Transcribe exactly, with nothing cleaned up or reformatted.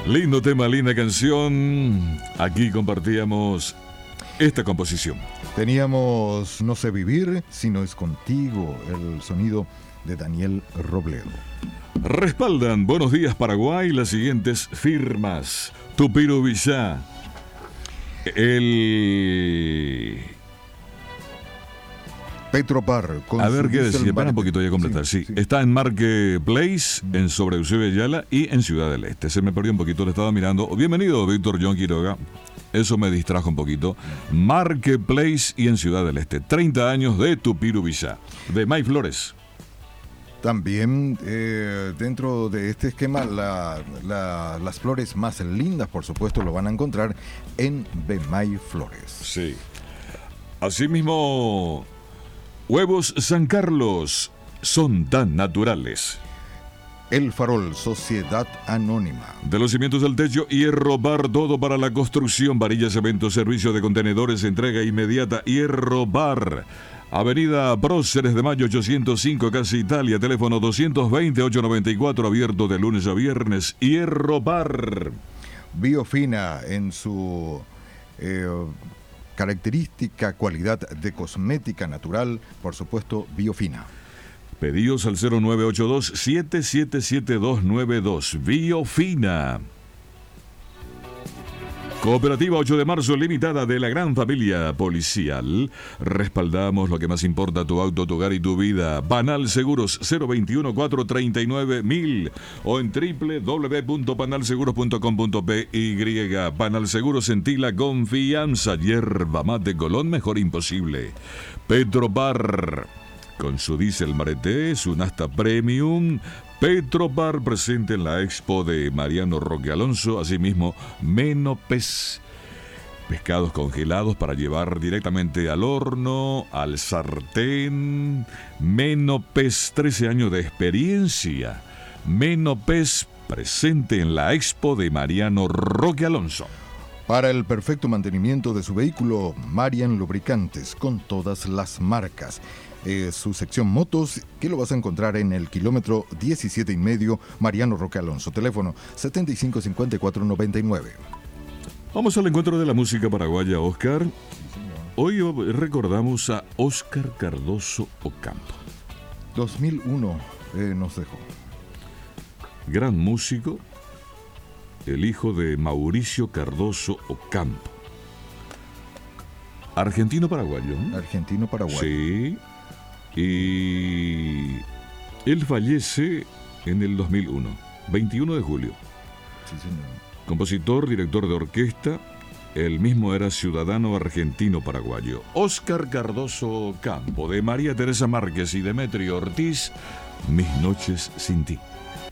Lindo tema, linda canción. Aquí compartíamos esta composición. Teníamos No sé vivir si no es contigo, el sonido de Daniel Robledo. Respaldan Buenos Días Paraguay las siguientes firmas: Tupiro Villá, el... Petropar. Con A ver qué decía, para Market. un poquito ya completar. Sí, sí. Está en Marketplace, mm. en Sobre Eusebio Ayala y en Ciudad del Este. Se me perdió un poquito, le estaba mirando. Bienvenido, Víctor John Quiroga. Eso me distrajo un poquito. Marketplace y en Ciudad del Este. treinta años de Tupiro Villá, de May Flores. También eh, dentro de este esquema, la, la, las flores más lindas, por supuesto, lo van a encontrar en Bemay Flores. Sí. Asimismo, Huevos San Carlos son tan naturales. El Farol, Sociedad Anónima. De los cimientos del techo, Hierro Bar, todo para la construcción, varillas, cemento, servicio de contenedores, entrega inmediata. Hierro Bar. Avenida Próceres de Mayo ochocientos cinco, Casa Italia, teléfono doscientos veinte, ochocientos noventa y cuatro, abierto de lunes a viernes. Hierro Bar. Biofina, en su eh, característica cualidad de cosmética natural, por supuesto, Biofina. Pedidos al cero nueve ocho dos, siete siete siete, dos nueve dos. Biofina. Cooperativa ocho de marzo limitada de la gran familia policial. Respaldamos lo que más importa: tu auto, tu hogar y tu vida. Panal Seguros, cero veintiuno, cuatrocientos treinta y nueve, mil o en doble u doble u doble u punto panal seguros punto com punto pe y. Panal Seguros, sentí la confianza. Yerba mate Colón, mejor imposible. Petropar, con su diésel Mareté, su Nasta Premium. Petropar, presente en la expo de Mariano Roque Alonso. Asimismo, Menopes, pescados congelados para llevar directamente al horno, al sartén. Menopes, trece años de experiencia. Menopes, presente en la expo de Mariano Roque Alonso. Para el perfecto mantenimiento de su vehículo, Marian Lubricantes, con todas las marcas. Eh, su sección motos, que lo vas a encontrar en el kilómetro diecisiete y medio, Mariano Roque Alonso. Teléfono setenta y cinco, cincuenta y cuatro, noventa y nueve. Vamos al encuentro de la música paraguaya, Oscar. Hoy recordamos a Oscar Cardoso Ocampo. dos mil uno eh, nos dejó. Gran músico, el hijo de Mauricio Cardoso Ocampo. Argentino-paraguayo. Argentino-paraguayo. Sí. Y él fallece en el dos mil uno, veintiuno de julio. Sí, señor. Compositor, director de orquesta, él mismo era ciudadano argentino-paraguayo. Oscar Cardoso Campo, de María Teresa Márquez y Demetrio Ortiz, Mis noches sin ti.